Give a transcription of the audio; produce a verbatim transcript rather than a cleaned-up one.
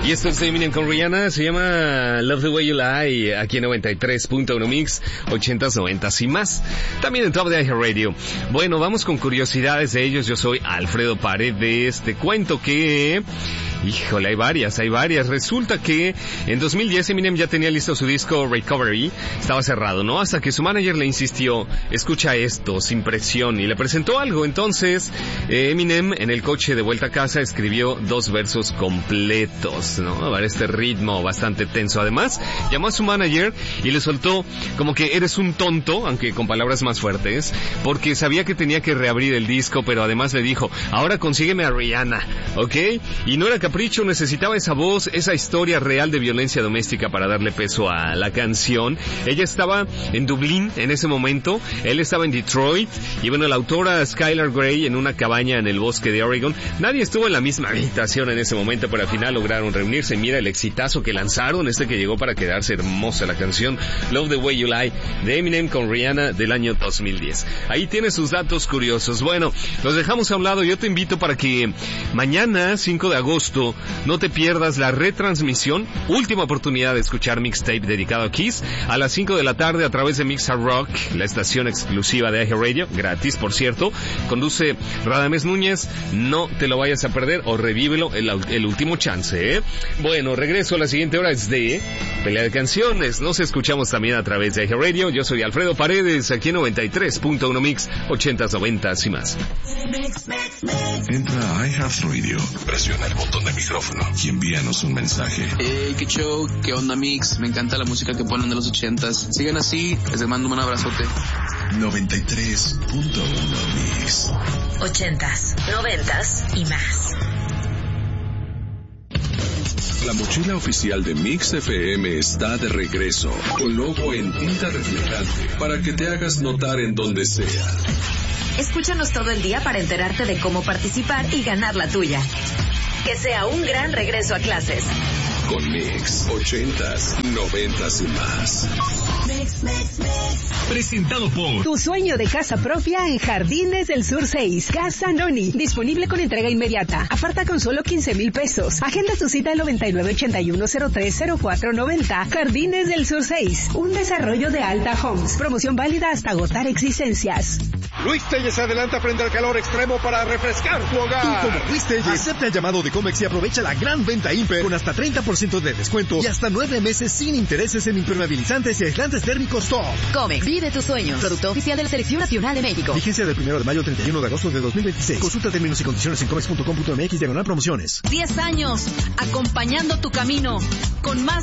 Y esto es de Eminem con Rihanna, se llama Love the Way You Lie, aquí en noventa y tres punto uno Mix, ochentas, noventas y más. También en Top de iHeartRadio. Bueno, vamos con curiosidades de ellos. Yo soy Alfredo Paredes. Te cuento que... Híjole, hay varias, hay varias. Resulta que en dos mil diez Eminem ya tenía listo su disco Recovery. Estaba cerrado, ¿no? Hasta que su manager le insistió, escucha esto, sin presión, y le presentó algo. Entonces, eh, Eminem, en el coche de vuelta a casa, escribió dos versos completos, ¿no? Para este ritmo bastante tenso. Además, llamó a su manager y le soltó como que eres un tonto, aunque con palabras más fuertes, porque sabía que tenía que reabrir el disco, pero además le dijo, ahora consígueme a Rihanna, ¿ok? Y no era capricho, necesitaba esa voz, esa historia real de violencia doméstica para darle peso a la canción. Ella estaba en Dublín en ese momento, él estaba en Detroit, y bueno, la autora Skylar Grey en una cabaña en el bosque de Oregon. Nadie estuvo en la misma habitación en ese momento, pero al final lograron reunirse. Mira el exitazo que lanzaron, este que llegó para quedarse, hermosa la canción Love the Way You Lie de Eminem con Rihanna del año dos mil diez. Ahí tienes sus datos curiosos. Bueno, los dejamos a un lado. Yo te invito para que mañana, cinco de agosto, no te pierdas la retransmisión, última oportunidad de escuchar Mixtape dedicado a Kiss, a las cinco de la tarde a través de Mix Hard Rock, la estación exclusiva de iHeartRadio, gratis por cierto. Conduce Radamés Núñez, no te lo vayas a perder o revívelo, el, el último chance, ¿eh? Bueno, regreso a la siguiente hora, es de Pelea de Canciones. Nos escuchamos también a través de iHeartRadio. Yo soy Alfredo Paredes, aquí en noventa y tres punto uno Mix, ochentas, noventas y más. Entra a iHeartRadio, presiona el botón de micrófono y envíanos un mensaje. Hey, qué show, qué onda Mix, me encanta la música que ponen de los ochentas. Sigan así, les mando un abrazote. noventa y tres punto uno Mix. Ochentas, noventas y más. La mochila oficial de Mix F M está de regreso, con logo en tinta reflejante, para que te hagas notar en donde sea. Escúchanos todo el día para enterarte de cómo participar y ganar la tuya. Que sea un gran regreso a clases. Con Mix, ochentas, noventas y más. Mix, mix, mix. Presentado por Tu sueño de casa propia en Jardines del Sur seis. Casa Noni. Disponible con entrega inmediata. Aparta con solo quince mil pesos. Agenda tu cita al noventa y nueve ochenta y uno cero tres cero cuatro noventa. Jardines del Sur seis. Un desarrollo de Alta Homes. Promoción válida hasta agotar existencias. Luis Telles se adelanta frente al calor extremo para refrescar tu hogar. Tú como Luis Telles, acepta el llamado de Comex y aprovecha la gran venta Imper con hasta treinta por ciento de descuento y hasta nueve meses sin intereses en impermeabilizantes y aislantes térmicos top. Comex, vive tus sueños. Producto oficial de la Selección Nacional de México. Vigencia del primero de mayo al treinta y uno de agosto de dos mil veintiséis. Consulta términos y condiciones en comex punto com punto mx diagonal promociones. diez años, acompañando tu camino, con más